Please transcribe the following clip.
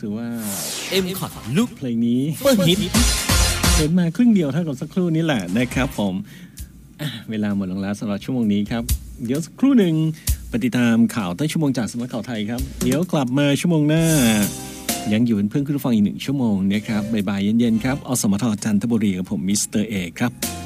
สึกว่า M-Cut ลุกเพลงนี้เปิดฮิตเห็นมาครึ่งเดียวเท่ากับสักครู่นี้แหละนะครับผมเวลาหมดลงแล้วสำหรับชั่วโมงนี้ครับเดี๋ยวสักครู่หนึ่งไปติดตามข่าวใต้ชั่วโมงจากสำนักข่าวไทยครับเดี๋ยวกลับมาชั่วโมงหน้ายังอยู่เป็นเพื่อนคุณผู้ฟังอีก1 ชั่วโมงนะครับบ่ายๆเย็นๆครับอสมทจันทบุรีกับผมมิสเตอร์เอกครับ